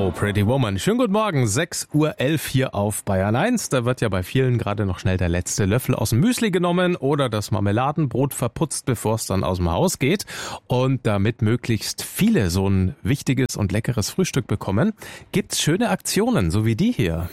Oh, Pretty Woman. Schönen guten Morgen, 6:11 Uhr hier auf Bayern 1. Da wird ja bei vielen gerade noch schnell der letzte Löffel aus dem Müsli genommen oder das Marmeladenbrot verputzt, bevor es dann aus dem Haus geht. Und damit möglichst viele so ein wichtiges und leckeres Frühstück bekommen, gibt's schöne Aktionen, so wie die hier.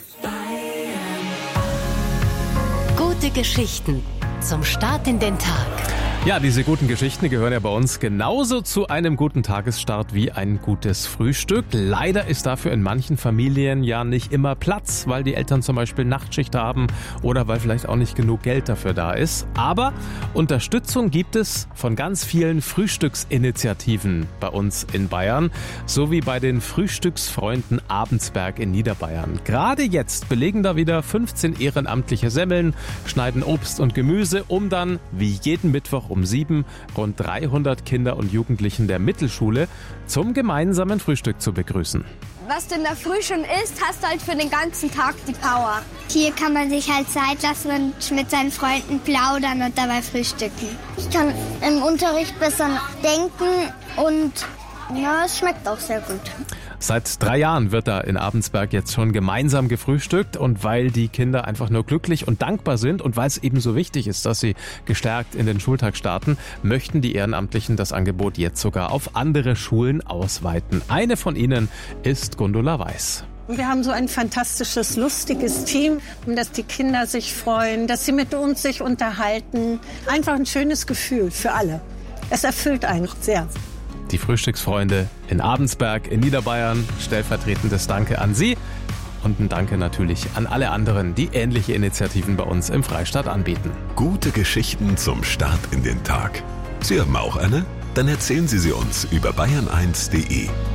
Gute Geschichten zum Start in den Tag. Ja, diese guten Geschichten gehören ja bei uns genauso zu einem guten Tagesstart wie ein gutes Frühstück. Leider ist dafür in manchen Familien ja nicht immer Platz, weil die Eltern zum Beispiel Nachtschicht haben oder weil vielleicht auch nicht genug Geld dafür da ist. Aber Unterstützung gibt es von ganz vielen Frühstücksinitiativen bei uns in Bayern, sowie bei den Frühstücksfreunden Abendsberg in Niederbayern. Gerade jetzt belegen da wieder 15 ehrenamtliche Semmeln, schneiden Obst und Gemüse, um dann, wie jeden Mittwoch um 7 rund 300 Kinder und Jugendlichen der Mittelschule zum gemeinsamen Frühstück zu begrüßen. Was du in der Früh schon isst, hast du halt für den ganzen Tag die Power. Hier kann man sich halt Zeit lassen und mit seinen Freunden plaudern und dabei frühstücken. Ich kann im Unterricht besser denken und ja, es schmeckt auch sehr gut. Seit 3 Jahren wird da in Abendsberg jetzt schon gemeinsam gefrühstückt, und weil die Kinder einfach nur glücklich und dankbar sind und weil es eben so wichtig ist, dass sie gestärkt in den Schultag starten, möchten die Ehrenamtlichen das Angebot jetzt sogar auf andere Schulen ausweiten. Eine von ihnen ist Gundula Weiß. Wir haben so ein fantastisches, lustiges Team, dass die Kinder sich freuen, dass sie mit uns sich unterhalten. Einfach ein schönes Gefühl für alle. Es erfüllt einen sehr. Die Frühstücksfreunde in Abendsberg in Niederbayern, stellvertretendes Danke an Sie und ein Danke natürlich an alle anderen, die ähnliche Initiativen bei uns im Freistaat anbieten. Gute Geschichten zum Start in den Tag. Sie haben auch eine? Dann erzählen Sie sie uns über bayern1.de.